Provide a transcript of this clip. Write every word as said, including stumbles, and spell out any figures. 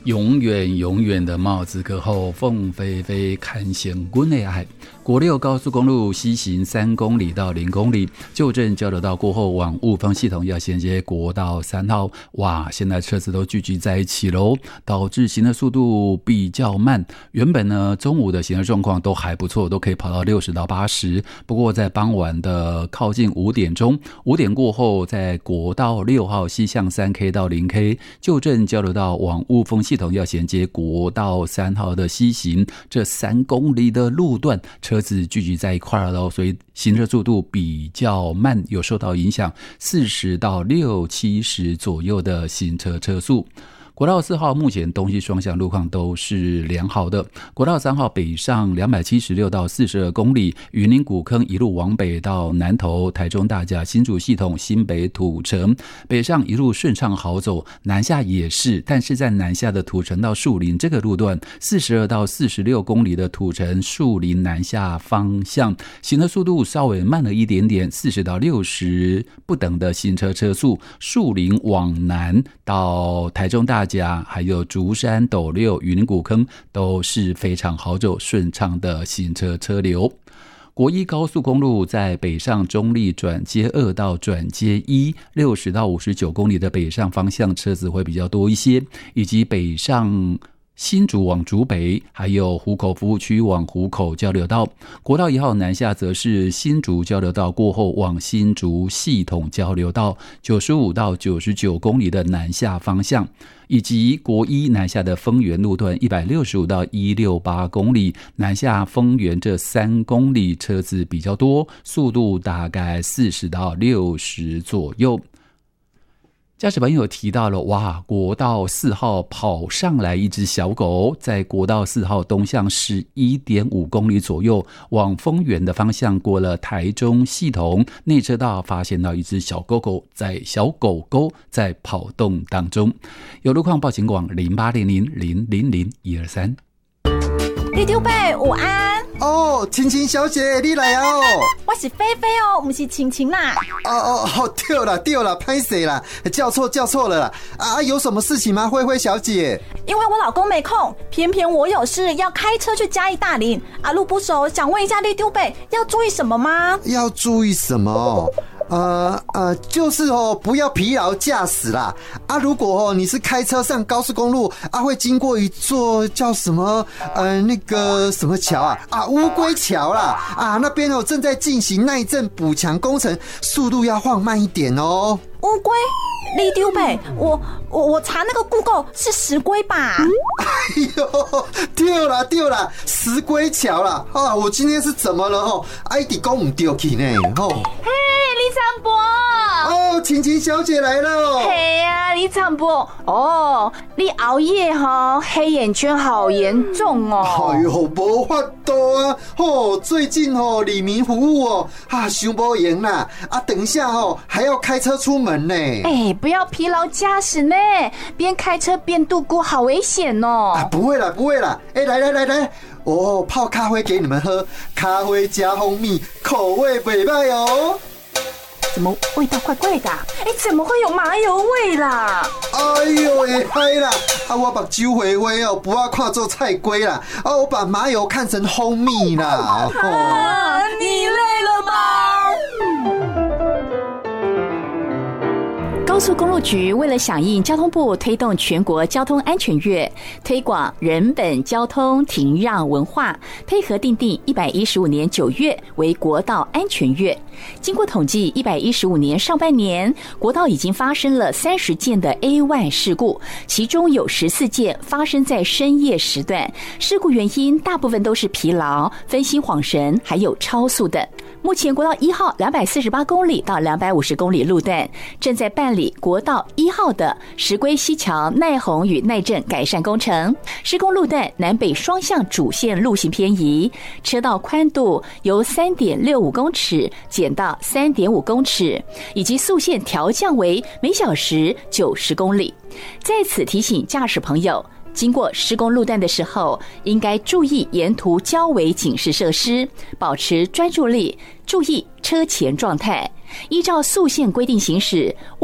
永远永远的帽子歌后，凤飞飞看显滚的爱。国六高速公路西行三公里到零公里，旧镇交流道过后往雾峰系统要衔接国道三号，哇，现在车子都聚集在一起喽，导致行车速度比较慢。原本呢，中午的行车状况都还不错，都可以跑到六十到八十。不过在傍晚的靠近五点钟，五点过后，在国道六号西向三 K 到零 K， 旧镇交流道往雾峰系统要衔接国道三号的西行，这三公里的路段，车子聚集在一块了，所以行车速度比较慢，有受到影响，四十到六七十左右的行车车速。国道四号目前东西双向路况都是良好的。国道三号北上两百七十六到四十二公里，云林古坑一路往北到南投、台中大甲、新竹系统、新北土城，北上一路顺畅好走，南下也是，但是在南下的土城到树林这个路段，四十二到四十六公里的土城树林南下方向，行车速度稍微慢了一点点，四十到六十不等的行车车速，树林往南到台中大甲还有竹山、斗六、云林古坑都是非常好走顺畅的行车车流。国一高速公路在北上中立转接二到转接一，六十到五十九公里的北上方向车子会比较多一些，以及北上新竹往竹北，还有湖口服务区往湖口交流道。国道一号南下则是新竹交流道过后往新竹系统交流道，九十五到九十九公里的南下方向，以及国一南下的丰原路段一百六十五到一百六十八公里，南下丰原这三公里车子比较多，速度大概四十到六十左右。驾驶朋友提到了，哇，国道四号跑上来一只小狗，在国道四号东向 十一点五公里左右，往丰原的方向过了台中系统内车道，发现到一只小狗狗在小狗狗在跑动当中。有路况报警广零八零零零零零一二三。 李丢贝午安哦，晴晴小姐你来哦， 我是菲菲哦，不是晴晴啦。 哦哦哦，对了对了，拍谁啦？叫错叫错了啦！啊，有什么事情吗，慧慧小姐？ 因为我老公没空，偏偏我有事要开车去嘉义大林，啊，路不熟，想问一下李丢贝要注意什么吗？ 要注意什么？呃呃，就是哦，不要疲劳驾驶啦。啊，如果哦你是开车上高速公路啊，会经过一座叫什么呃那个什么桥啊啊乌龟桥啦啊，那边哦正在进行耐震补强工程，速度要放慢一点哦。 乌龟？李丢贝，我我我查那个 Google 是石龟吧？ 哎呦，对啦对啦，石龟桥啦！啊，我今天是怎么了吼？哎，你讲唔对去呢吼？ 嘿，李长博。 哦，晴晴小姐来了。 嘿呀、啊，李长博。哦，你熬夜哈，黑眼圈好严重哦。 哎呦，没法度啊！哦，最近哦，李明服务哦，啊，伤无闲啦！啊，等一下哦，还要开车出门呢。 哎，不要疲劳驾驶呢，边开车边度过，好危险哦！ 啊，不会啦，不会啦！哎，来来来来，哦，泡咖啡给你们喝，咖啡加蜂蜜，口味不错哦。 怎么味道怪怪的、啊？哎，怎么会有麻油味啦？ 哎呦，会嗨啦！啊，我把酒回回哦，不要看做菜龟啦，啊，我把麻油看成蜂蜜啦。 啊，你累了吗？高速公路局为了响应交通部推动全国交通安全月，推广人本交通停让文化，配合订定一百一十五年九月为国道安全月。经过统计，一百一十五年上半年国道已经发生了三十件的 A 一 事故，其中有十四件发生在深夜时段，事故原因大部分都是疲劳、分心恍神，还有超速等。目前国道一号两百四十八公里到两百五十公里路段正在办理国道一号的石龟溪桥耐洪与耐震改善工程，施工路段南北双向主线路型偏移，车道宽度由 三点六五公尺减到 三点五公尺，以及速限调降为每小时九十公里。在此提醒驾驶朋友，经过施工路段的时候，应该注意沿途交围警示设施，保持专注力，注意车前状态，依照速限规定行驶。